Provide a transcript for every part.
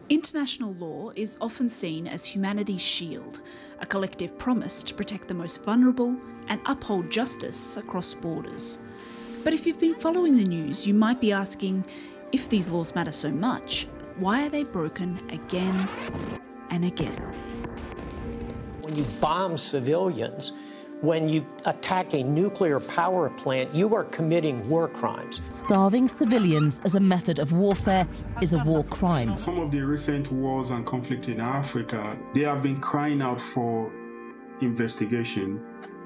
International law is often seen as humanity's shield, a collective promise to protect the most vulnerable and uphold justice across borders. But if you've been following the news, you might be asking, if these laws matter so much, why are they broken again and again? When you bomb civilians, when you attack a nuclear power plant, you are committing war crimes. Starving civilians as a method of warfare is a war crime. Some of the recent wars and conflict in Africa, they have been crying out for investigation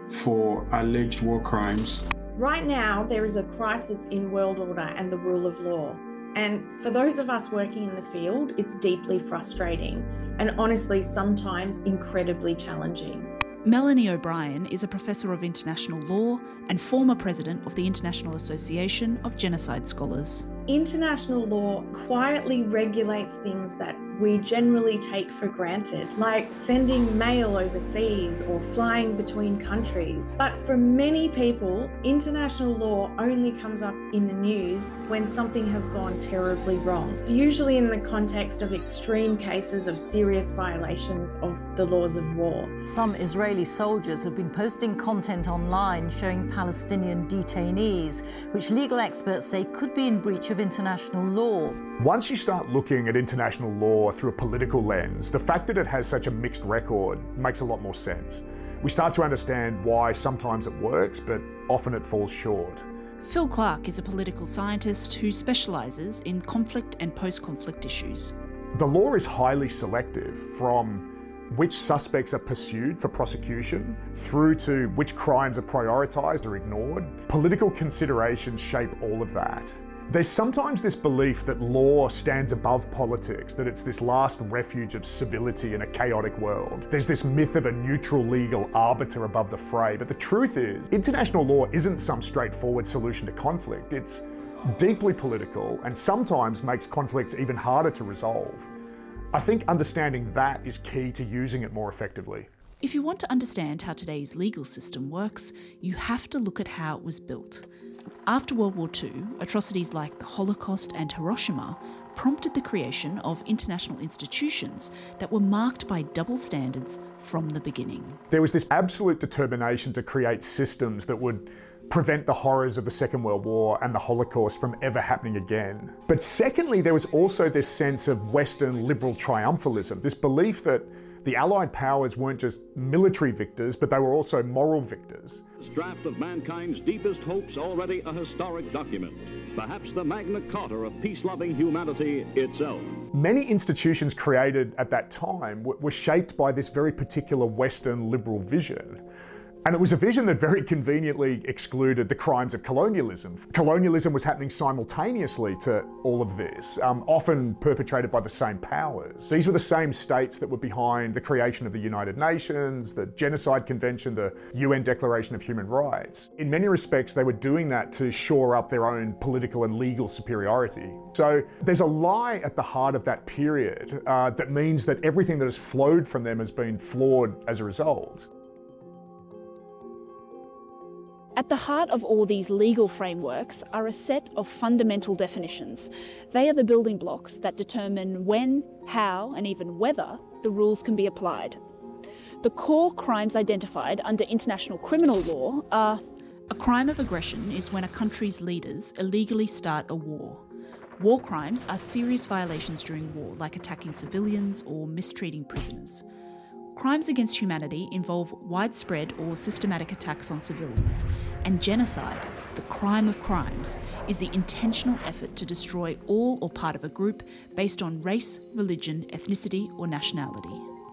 for alleged war crimes. Right now, there is a crisis in world order and the rule of law. And for those of us working in the field, it's deeply frustrating and honestly, sometimes incredibly challenging. Melanie O'Brien is a professor of international law and former president of the International Association of Genocide Scholars. International law quietly regulates things that we generally take for granted, like sending mail overseas or flying between countries. But for many people, international law only comes up in the news when something has gone terribly wrong. It's usually in the context of extreme cases of serious violations of the laws of war. Some Israeli soldiers have been posting content online showing Palestinian detainees, which legal experts say could be in breach of international law. Once you start looking at international law through a political lens, the fact that it has such a mixed record makes a lot more sense. We start to understand why sometimes it works, but often it falls short. Phil Clark is a political scientist who specialises in conflict and post-conflict issues. The law is highly selective, from which suspects are pursued for prosecution through to which crimes are prioritised or ignored. Political considerations shape all of that. There's sometimes this belief that law stands above politics, that it's this last refuge of civility in a chaotic world. There's this myth of a neutral legal arbiter above the fray, but the truth is, international law isn't some straightforward solution to conflict. It's deeply political and sometimes makes conflicts even harder to resolve. I think understanding that is key to using it more effectively. If you want to understand how today's legal system works, you have to look at how it was built. After World War II, atrocities like the Holocaust and Hiroshima prompted the creation of international institutions that were marked by double standards from the beginning. There was this absolute determination to create systems that would prevent the horrors of the Second World War and the Holocaust from ever happening again. But secondly, there was also this sense of Western liberal triumphalism, this belief that the Allied powers weren't just military victors, but they were also moral victors. This draft of mankind's deepest hopes already a historic document, perhaps the Magna Carta of peace-loving humanity itself. Many institutions created at that time were shaped by this very particular Western liberal vision. And it was a vision that very conveniently excluded the crimes of colonialism. Colonialism was happening simultaneously to all of this, often perpetrated by the same powers. These were the same states that were behind the creation of the United Nations, the Genocide Convention, the UN Declaration of Human Rights. In many respects, they were doing that to shore up their own political and legal superiority. So there's a lie at the heart of that period that means that everything that has flowed from them has been flawed as a result. At the heart of all these legal frameworks are a set of fundamental definitions. They are the building blocks that determine when, how, and even whether the rules can be applied. The core crimes identified under international criminal law are: a crime of aggression is when a country's leaders illegally start a war. War crimes are serious violations during war, like attacking civilians or mistreating prisoners. Crimes against humanity involve widespread or systematic attacks on civilians, and genocide, the crime of crimes, is the intentional effort to destroy all or part of a group based on race, religion, ethnicity, or nationality.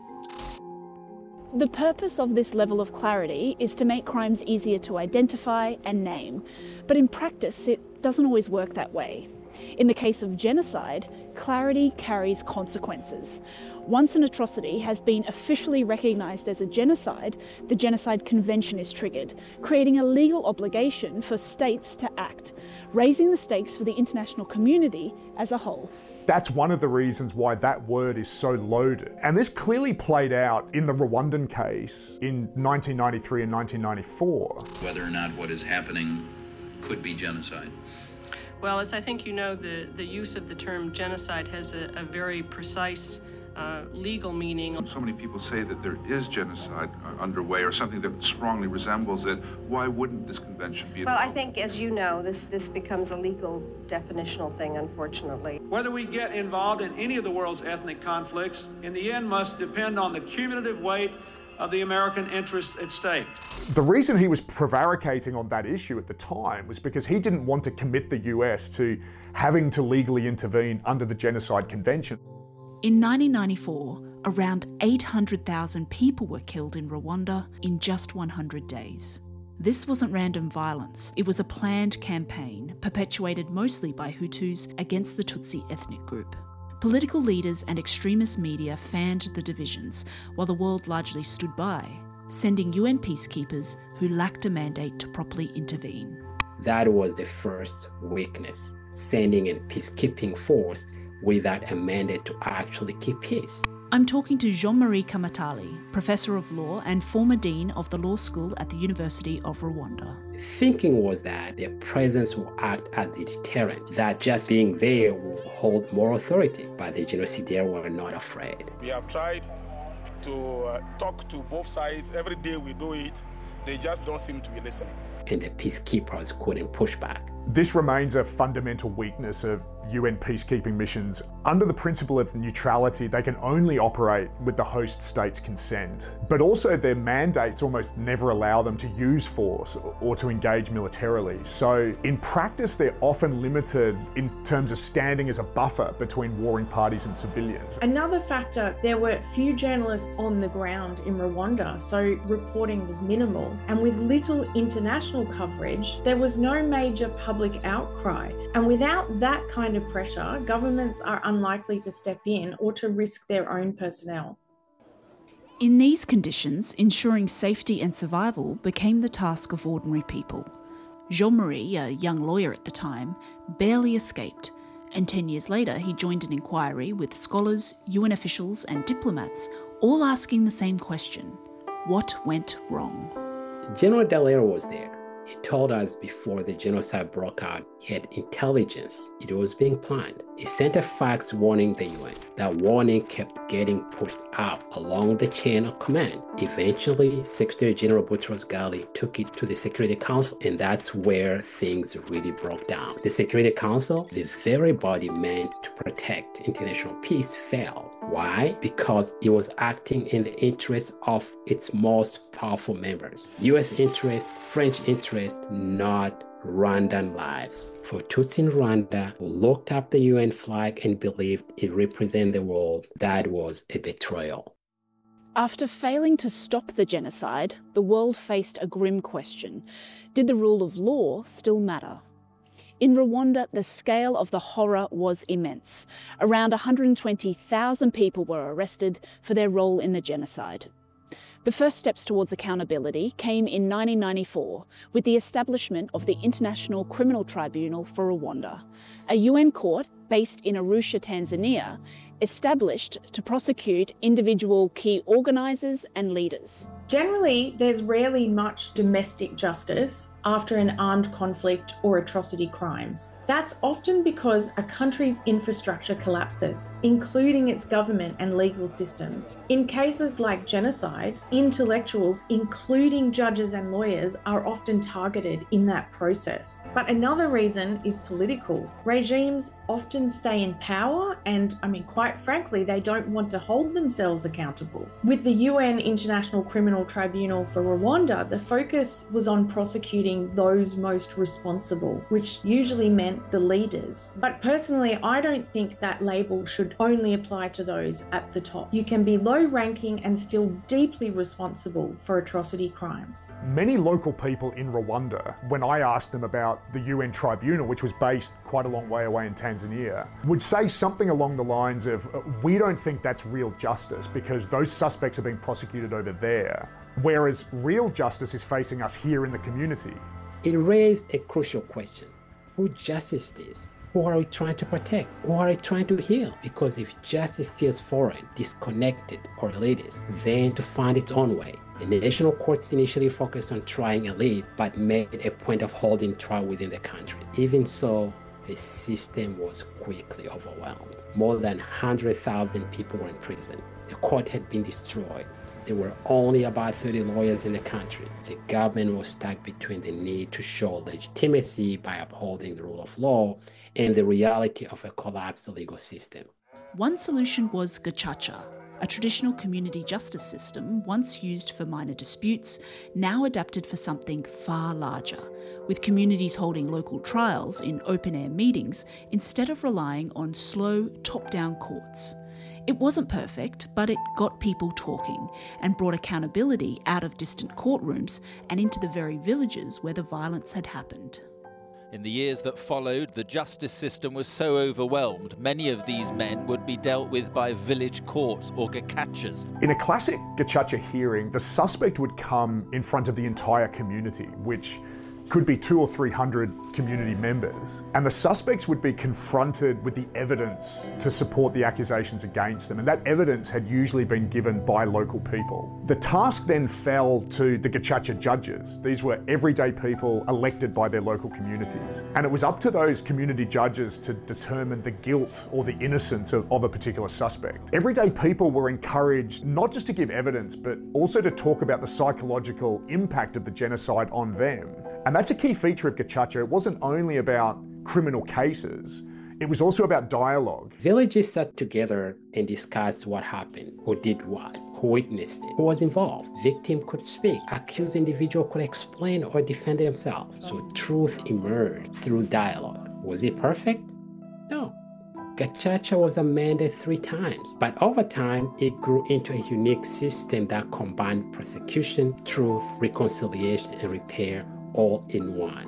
The purpose of this level of clarity is to make crimes easier to identify and name, but in practice it doesn't always work that way. In the case of genocide, clarity carries consequences. Once an atrocity has been officially recognised as a genocide, the Genocide Convention is triggered, creating a legal obligation for states to act, raising the stakes for the international community as a whole. That's one of the reasons why that word is so loaded. And this clearly played out in the Rwandan case in 1993 and 1994. Whether or not what is happening could be genocide. Well, as I think you know, the use of the term genocide has a very precise legal meaning. So many people say that there is genocide underway or something that strongly resembles it. Why wouldn't this convention be? Well, I think, as you know, this becomes a legal definitional thing, unfortunately. Whether we get involved in any of the world's ethnic conflicts, in the end must depend on the cumulative weight of the American interests at stake. The reason he was prevaricating on that issue at the time was because he didn't want to commit the US to having to legally intervene under the Genocide Convention. In 1994, around 800,000 people were killed in Rwanda in just 100 days. This wasn't random violence, it was a planned campaign perpetuated mostly by Hutus against the Tutsi ethnic group. Political leaders and extremist media fanned the divisions, while the world largely stood by, sending UN peacekeepers who lacked a mandate to properly intervene. That was the first weakness, sending a peacekeeping force without a mandate to actually keep peace. I'm talking to Jean-Marie Kamatali, Professor of Law and former Dean of the Law School at the University of Rwanda. Thinking was that their presence will act as a deterrent, that just being there will hold more authority, but the genocidaires were not afraid. We have tried to talk to both sides. Every day we do it, they just don't seem to be listening. And the peacekeepers couldn't push back. This remains a fundamental weakness of UN peacekeeping missions. Under the principle of neutrality, they can only operate with the host state's consent. But also their mandates almost never allow them to use force or to engage militarily. So in practice, they're often limited in terms of standing as a buffer between warring parties and civilians. Another factor, there were few journalists on the ground in Rwanda, so reporting was minimal. And with little international coverage, there was no major public outcry. And without that kind of pressure, governments are unlikely to step in or to risk their own personnel. In these conditions, ensuring safety and survival became the task of ordinary people. Jean-Marie, a young lawyer at the time, barely escaped, and 10 years later he joined an inquiry with scholars, UN officials and diplomats, all asking the same question: what went wrong? General Dallaire was there. He told us before the genocide broke out, he had intelligence. It was being planned. He sent a fax warning the UN. That warning kept getting pushed up along the chain of command. Eventually, Secretary General Boutros Ghali took it to the Security Council, and that's where things really broke down. The Security Council, the very body meant to protect international peace, failed. Why? Because it was acting in the interest of its most powerful members. US interest, French interest, not Rwandan lives. For Tutsi in Rwanda who looked up the UN flag and believed it represented the world, that was a betrayal. After failing to stop the genocide, the world faced a grim question. Did the rule of law still matter? In Rwanda, the scale of the horror was immense. Around 120,000 people were arrested for their role in the genocide. The first steps towards accountability came in 1994 with the establishment of the International Criminal Tribunal for Rwanda, a UN court based in Arusha, Tanzania, established to prosecute individual key organisers and leaders. Generally, there's rarely much domestic justice after an armed conflict or atrocity crimes. That's often because a country's infrastructure collapses, including its government and legal systems. In cases like genocide, intellectuals, including judges and lawyers, are often targeted in that process. But another reason is political. Regimes often stay in power and, quite frankly, they don't want to hold themselves accountable. With the UN International Criminal Tribunal for Rwanda, the focus was on prosecuting those most responsible, which usually meant the leaders. But personally, I don't think that label should only apply to those at the top. You can be low-ranking and still deeply responsible for atrocity crimes. Many local people in Rwanda, when I asked them about the UN Tribunal, which was based quite a long way away in Tanzania, would say something along the lines of, we don't think that's real justice because those suspects are being prosecuted over there, whereas real justice is facing us here in the community. It raised a crucial question. Who justice is? Who are we trying to protect? Who are we trying to heal? Because if justice feels foreign, disconnected, or elitist, then to find its own way. The national courts initially focused on trying elite, but made a point of holding trial within the country. Even so, the system was quickly overwhelmed. More than 100,000 people were in prison. The court had been destroyed. There were only about 30 lawyers in the country. The government was stuck between the need to show legitimacy by upholding the rule of law and the reality of a collapsed legal system. One solution was gacaca, a traditional community justice system once used for minor disputes, now adapted for something far larger, with communities holding local trials in open-air meetings instead of relying on slow, top-down courts. It wasn't perfect, but it got people talking and brought accountability out of distant courtrooms and into the very villages where the violence had happened. In the years that followed, the justice system was so overwhelmed, many of these men would be dealt with by village courts or gacachas. In a classic gacaca hearing, the suspect would come in front of the entire community, which could be 200 or 300 community members, and the suspects would be confronted with the evidence to support the accusations against them, and that evidence had usually been given by local people. The task then fell to the gacaca judges. These were everyday people elected by their local communities, and it was up to those community judges to determine the guilt or the innocence of a particular suspect. Everyday people were encouraged not just to give evidence, but also to talk about the psychological impact of the genocide on them. And that's a key feature of gacaca. It wasn't only about criminal cases, it was also about dialogue. Villages sat together and discussed what happened, who did what, who witnessed it, who was involved. Victim could speak, accused individual could explain or defend themselves. So truth emerged through dialogue. Was it perfect? No. Gacaca was amended 3 times, but over time, it grew into a unique system that combined prosecution, truth, reconciliation, and repair all in one.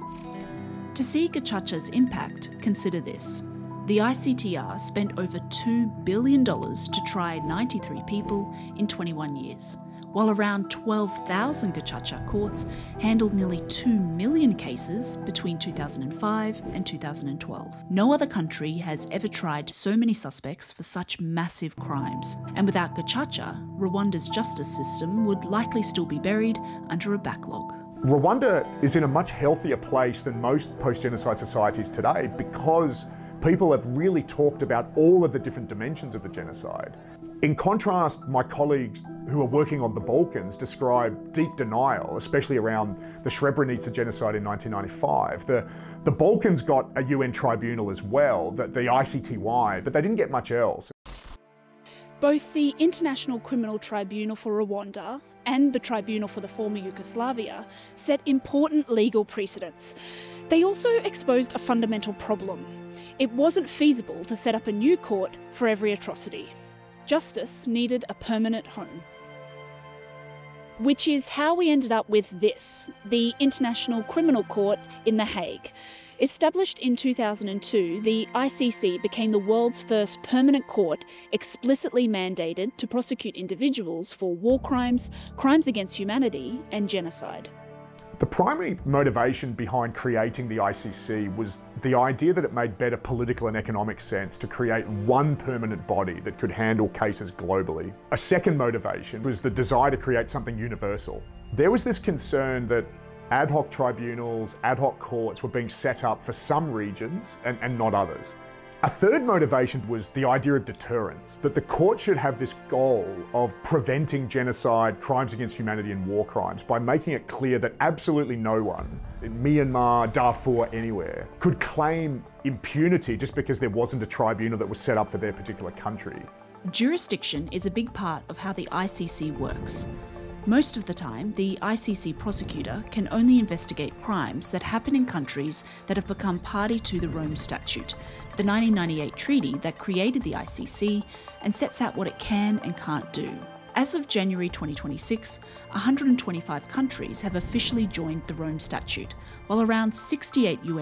To see gacaca's impact, consider this. The ICTR spent over $2 billion to try 93 people in 21 years, while around 12,000 gacaca courts handled nearly 2 million cases between 2005 and 2012. No other country has ever tried so many suspects for such massive crimes, and without gacaca, Rwanda's justice system would likely still be buried under a backlog. Rwanda is in a much healthier place than most post-genocide societies today because people have really talked about all of the different dimensions of the genocide. In contrast, my colleagues who are working on the Balkans describe deep denial, especially around the Srebrenica genocide in 1995. The Balkans got a UN tribunal as well, the ICTY, but they didn't get much else. Both the International Criminal Tribunal for Rwanda and the Tribunal for the former Yugoslavia set important legal precedents. They also exposed a fundamental problem. It wasn't feasible to set up a new court for every atrocity. Justice needed a permanent home. Which is how we ended up with this, the International Criminal Court in The Hague. Established in 2002, the ICC became the world's first permanent court explicitly mandated to prosecute individuals for war crimes, crimes against humanity, and genocide. The primary motivation behind creating the ICC was the idea that it made better political and economic sense to create one permanent body that could handle cases globally. A second motivation was the desire to create something universal. There was this concern that ad hoc tribunals, ad hoc courts were being set up for some regions and not others. A third motivation was the idea of deterrence, that the court should have this goal of preventing genocide, crimes against humanity and war crimes by making it clear that absolutely no one in Myanmar, Darfur, anywhere could claim impunity just because there wasn't a tribunal that was set up for their particular country. Jurisdiction is a big part of how the ICC works. Most of the time, the ICC prosecutor can only investigate crimes that happen in countries that have become party to the Rome Statute, the 1998 treaty that created the ICC and sets out what it can and can't do. As of January 2026, 125 countries have officially joined the Rome Statute, while around 68 UN